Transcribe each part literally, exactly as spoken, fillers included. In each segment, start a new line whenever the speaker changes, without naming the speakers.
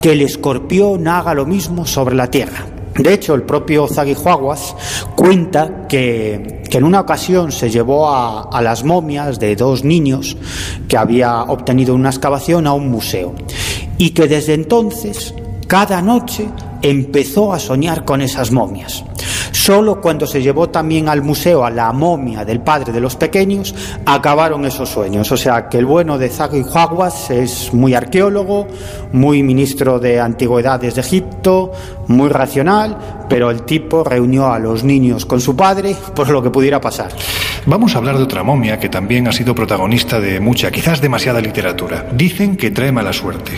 que el escorpión haga lo mismo sobre la tierra. De hecho, el propio Zahi-Hawass cuenta que, que en una ocasión se llevó a, a las momias de dos niños que había obtenido una excavación a un museo, y que desde entonces, cada noche, empezó a soñar con esas momias. Solo cuando se llevó también al museo a la momia del padre de los pequeños, acabaron esos sueños. O sea que el bueno de Zahi-Hawass es muy arqueólogo, muy ministro de antigüedades de Egipto, muy racional, pero el tipo reunió a los niños con su padre por lo que pudiera pasar.
Vamos a hablar de otra momia que también ha sido protagonista de mucha, quizás demasiada literatura. Dicen que trae mala suerte.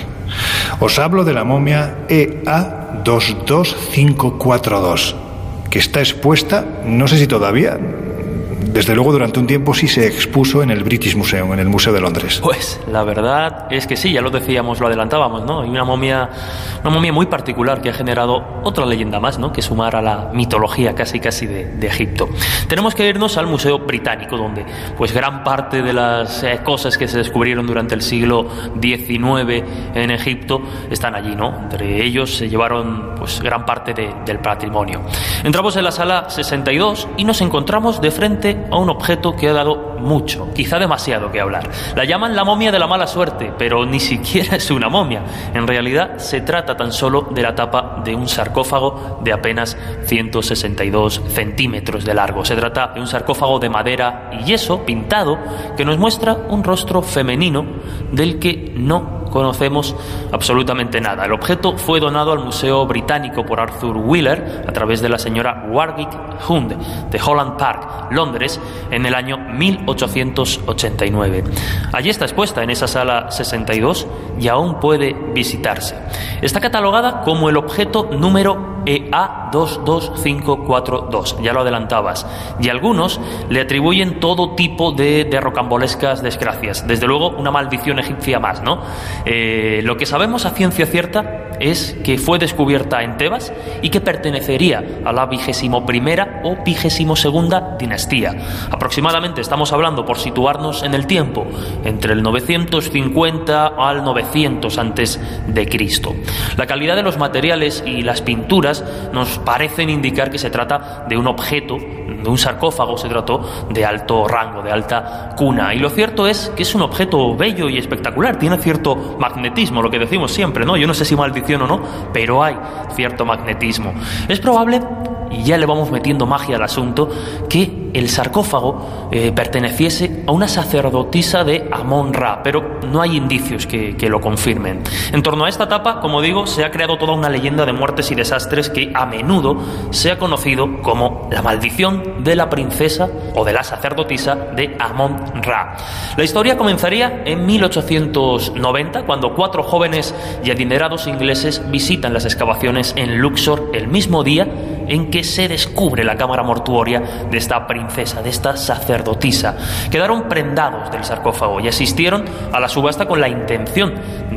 Os hablo de la momia E A dos dos cinco cuatro dos. Que está expuesta, no sé si todavía, desde luego durante un tiempo sí se expuso en el British Museum, en el Museo de Londres.
Pues la verdad es que sí, ya lo decíamos, lo adelantábamos, ¿no? Hay una momia, una momia muy particular que ha generado otra leyenda más, ¿no? Que sumar a la mitología casi casi de, de Egipto. Tenemos que irnos al Museo Británico, donde pues gran parte de las eh, cosas que se descubrieron durante el siglo diecinueve en Egipto están allí, ¿no? Entre ellos se llevaron pues gran parte de, del patrimonio. Entramos en la sala sesenta y dos y nos encontramos de frente a un objeto que ha dado mucho, quizá demasiado que hablar. La llaman la momia de la mala suerte, pero ni siquiera es una momia. En realidad se trata tan solo de la tapa de un sarcófago de apenas ciento sesenta y dos centímetros de largo. Se trata de un sarcófago de madera y yeso pintado que nos muestra un rostro femenino del que no conocemos absolutamente nada. El objeto fue donado al Museo Británico por Arthur Wheeler a través de la señora Warwick Hunt de Holland Park, Londres, en el año mil ochocientos ochenta y nueve. Allí está expuesta en esa sala sesenta y dos y aún puede visitarse. Está catalogada como el objeto número E A dos dos cinco cuatro dos, ya lo adelantabas, y algunos le atribuyen todo tipo de, de rocambolescas desgracias. Desde luego, una maldición egipcia más, ¿no? Eh, lo que sabemos a ciencia cierta es que fue descubierta en Tebas y que pertenecería a la vigésimo primera o vigésimo segunda dinastía. Aproximadamente estamos hablando, por situarnos en el tiempo, entre el novecientos cincuenta al novecientos antes de Cristo. La calidad de los materiales y las pinturas nos parecen indicar que se trata de un objeto, de un sarcófago, se trató de alto rango, de alta cuna. Y lo cierto es que es un objeto bello y espectacular, tiene cierto magnetismo, lo que decimos siempre, ¿no? Yo no sé si maldición o no, pero hay cierto magnetismo. Es probable, y ya le vamos metiendo magia al asunto, que el sarcófago eh, perteneciese a una sacerdotisa de Amón-Ra, pero no hay indicios que, que lo confirmen. En torno a esta tapa, como digo, se ha creado toda una leyenda de muertes y desastres que a menudo se ha conocido como la maldición de la princesa o de la sacerdotisa de Amón-Ra. La historia comenzaría en mil ochocientos noventa, cuando cuatro jóvenes y adinerados ingleses visitan las excavaciones en Luxor el mismo día en que se descubre la cámara mortuoria de esta princesa, de esta sacerdotisa. Quedaron prendados del sarcófago y asistieron a la subasta con la intención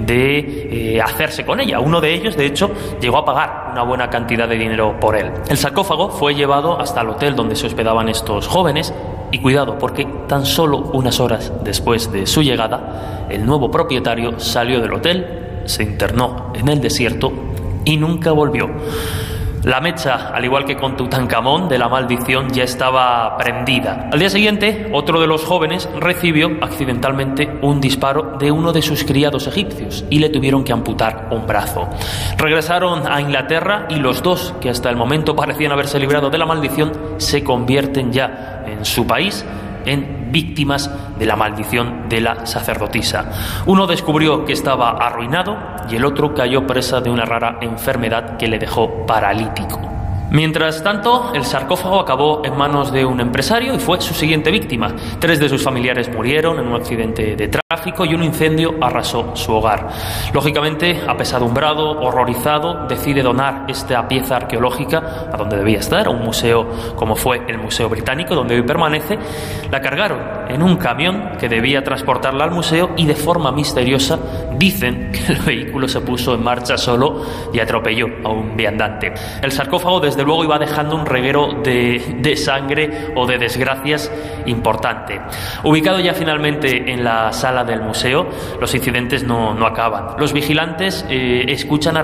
de eh, hacerse con ella. Uno de ellos, de hecho, llegó a pagar una buena cantidad de dinero por él. El sarcófago fue llevado hasta el hotel donde se hospedaban estos jóvenes y cuidado, porque tan solo unas horas después de su llegada, el nuevo propietario salió del hotel, se internó en el desierto y nunca volvió. La mecha, al igual que con Tutankamón, de la maldición ya estaba prendida. Al día siguiente, otro de los jóvenes recibió accidentalmente un disparo de uno de sus criados egipcios y le tuvieron que amputar un brazo. Regresaron a Inglaterra y los dos, que hasta el momento parecían haberse librado de la maldición, se convierten ya en su país en víctimas de la maldición de la sacerdotisa. Uno descubrió que estaba arruinado y el otro cayó presa de una rara enfermedad que le dejó paralítico. Mientras tanto, el sarcófago acabó en manos de un empresario y fue su siguiente víctima. Tres de sus familiares murieron en un accidente de tráfico y un incendio arrasó su hogar. Lógicamente, apesadumbrado, horrorizado, decide donar esta pieza arqueológica a donde debía estar, a un museo como fue el Museo Británico, donde hoy permanece. La cargaron en un camión que debía transportarla al museo y de forma misteriosa dicen que el vehículo se puso en marcha solo y atropelló a un viandante. El sarcófago, desde luego, iba dejando un reguero de, de sangre o de desgracias importante. Ubicado ya finalmente en la sala del museo, los incidentes no, no acaban. Los vigilantes eh, escuchan a